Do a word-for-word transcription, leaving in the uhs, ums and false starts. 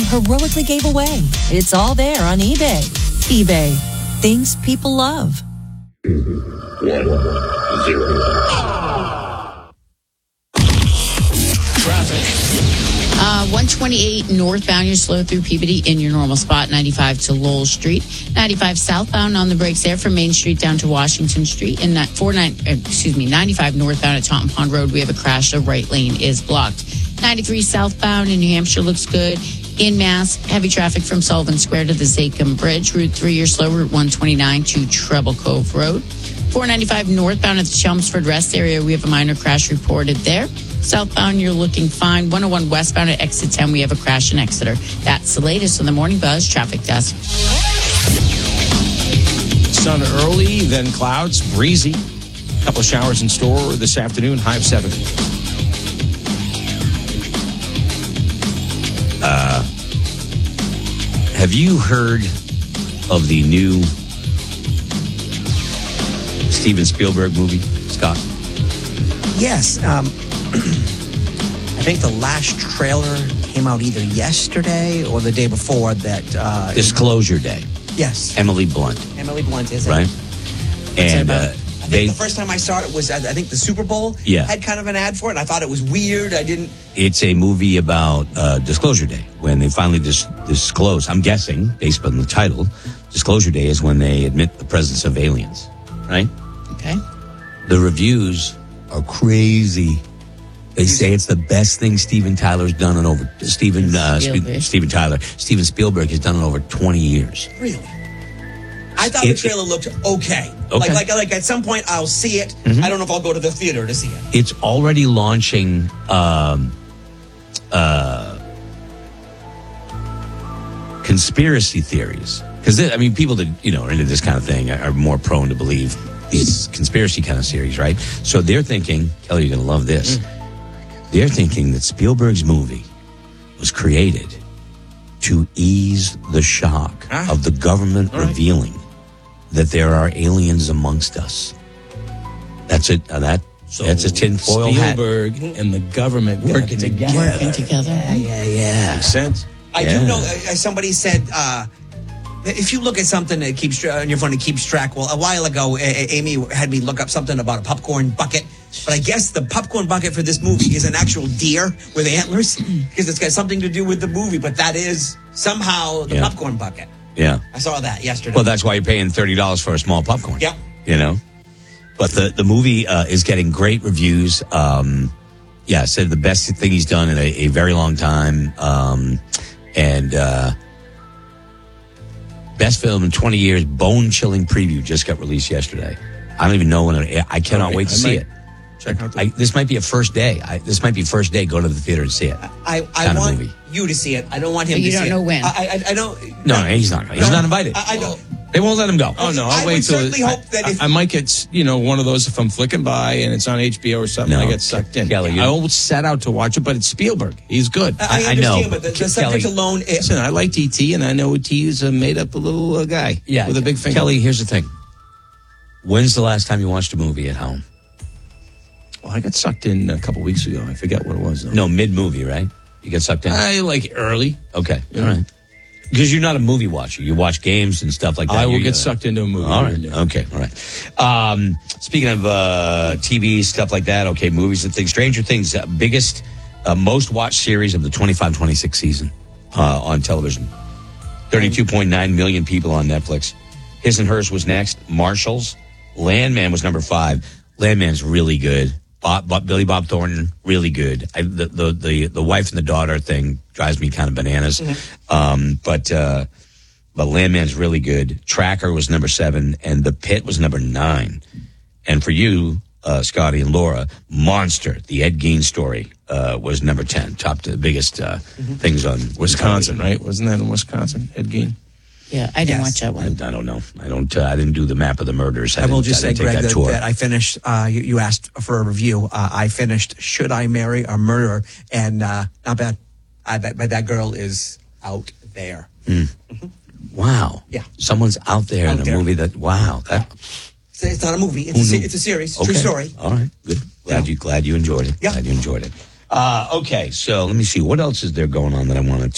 heroically gave away. It's all there on eBay. eBay. Things people love. One, zero. Uh, one twenty-eight northbound, you're slow through Peabody in your normal spot. ninety-five to Lowell Street. ninety-five southbound on the brakes there from Main Street down to Washington Street. And that four nine, excuse me, ninety-five northbound at Taunton Pond Road. We have a crash. The right lane is blocked. ninety-three southbound in New Hampshire looks good. In Mass, heavy traffic from Sullivan Square to the Zachem Bridge. Route three, you're slow. Route one twenty-nine to Treble Cove Road. four ninety-five northbound at the Chelmsford Rest area. We have a minor crash reported there. Southbound, you're looking fine. one oh one westbound at exit ten, we have a crash in Exeter. That's the latest on the Morning Buzz Traffic Desk. Sun early, then clouds, breezy. A couple of showers in store this afternoon, high of seventy. Uh, have you heard of the new Steven Spielberg movie, Scott? Yes. Um, I think the last trailer came out either yesterday or the day before that. Uh, Disclosure Day. Yes. Emily Blunt. Emily Blunt, is it? Right? And uh, I think they, the first time I saw it was, I think the Super Bowl yeah. had kind of an ad for it. And I thought it was weird. I didn't. It's a movie about uh, Disclosure Day, when they finally dis- disclose, I'm guessing, based on the title, Disclosure Day is when they admit the presence of aliens, right? Okay. The reviews are crazy. They say it's the best thing Steven Tyler's done in over Steven uh, Sp- Steven Tyler Steven Spielberg has done in over twenty years. Really? I thought It- the trailer looked okay. Okay. Like, like, like at some point I'll see it. Mhm. I don't know if I'll go to the theater to see it. It's already launching um, uh, conspiracy theories, because I mean, people that you know are into this kind of thing are, are more prone to believe these conspiracy kind of series, right? So they're thinking, Kelly, you're going to love this. Mm. They're thinking that Spielberg's movie was created to ease the shock ah. of the government right. revealing that there are aliens amongst us. That's it. Uh, that so that's a tinfoil Spielberg hat. and the government working together. Working together. Yeah, yeah, yeah. Makes sense. I yeah. do know. Uh, somebody said. Uh, If you look at something that keeps on your phone and keeps track, well, a while ago, a- Amy had me look up something about a popcorn bucket. But I guess the popcorn bucket for this movie is an actual deer with antlers, because it's got something to do with the movie. But that is somehow the yeah. popcorn bucket. Yeah, I saw that yesterday. Well, that's why you're paying thirty dollars for a small popcorn. Yeah, you know. But the the movie uh, is getting great reviews. Um, yeah, said the best thing he's done in a, a very long time, um, and. Uh, Best film in twenty years, bone-chilling preview just got released yesterday. I don't even know when it, I cannot wait to I see it. Check out the- I, this might be a first day. I, this might be first day. Go to the theater and see it. I, I kind want of movie. you to see it. I don't want him But you to don't see know it. when. I, I, I don't. No, no, he's not. He's no, not invited. I, I don't. They won't let him go. Oh, no, I'll I wait would till certainly I, hope that if I, I might get, you know, one of those if I'm flicking by and it's on H B O or something, No, I get sucked in. Kelly, you- I always set out to watch it, but it's Spielberg. He's good. I, I I understand, know, but the, but the subject Kelly- alone. It, Listen, I liked E T, and I know E T is a made-up little uh, guy Yeah, with a big finger. Kelly, here's the thing. When's the last time you watched a movie at home? Well, I got sucked in a couple weeks ago. I forget what it was, though. No, mid-movie, right? You get sucked in? I like early. Okay, Yeah. all right. Because you're not a movie watcher. You watch games and stuff like that. I will You- get sucked into a movie. All right. Okay. All right. Um, speaking of uh, T V, stuff like that, okay, movies and things. Stranger Things, uh, biggest, uh, most watched series of the twenty-five twenty-six season uh, on television. thirty-two point nine million people on Netflix. His and Hers was next. Marshalls. Landman was number five. Landman's really good. Bob, Bob, Billy Bob Thornton, really good. I, the, the the the wife and the daughter thing drives me kind of bananas. Mm-hmm. Um, but uh, but Landman's really good. Tracker was number seven, and The Pit was number nine. And for you, uh, Scotty and Laura, Monster, the Ed Gein story, uh, was number ten. Top to the biggest uh, mm-hmm. things on Wisconsin, right? Wasn't that in Wisconsin, Ed Gein? Yeah, I didn't Yes. watch that one. I, I don't know. I don't. Uh, I didn't do the map of the murders. I, I will didn't- just I say, didn't take Greg, that that, tour. that I finished. Uh, you, you asked for a review. Uh, I finished "Should I Marry a Murderer?" and uh, not bad. I bet, but that girl is out there. Mm. Wow. Yeah. Someone's out there Out in a there. movie that. Wow. That, It's, it's not a movie. It's Who a, se- knew? it's a series. okay. True story. All right. Good. Glad Yeah. you. Glad you enjoyed it. Yeah. Glad you enjoyed it. Uh, okay. So let me see. What else is there going on that I wanted to.